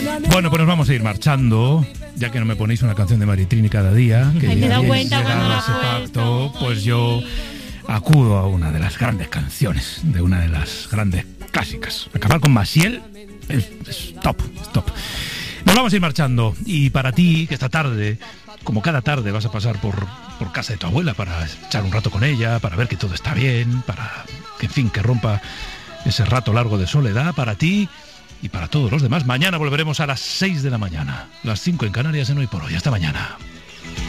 Bueno, pues nos vamos a ir marchando, ya que no me ponéis una canción de Maritrini cada día. Que me he dado ya cuenta habéis cuando llegado la a ese has pacto, pues yo acudo a una de las grandes canciones, de una de las grandes clásicas. Acabar con Maciel es top. Nos vamos a ir marchando, y para ti, que esta tarde, como cada tarde, vas a pasar por casa de tu abuela para echar un rato con ella, para ver que todo está bien, para que, en fin, que rompa ese rato largo de soledad, para ti y para todos los demás. Mañana volveremos a las 6 de la mañana, las 5 en Canarias en Hoy por Hoy. Hasta mañana.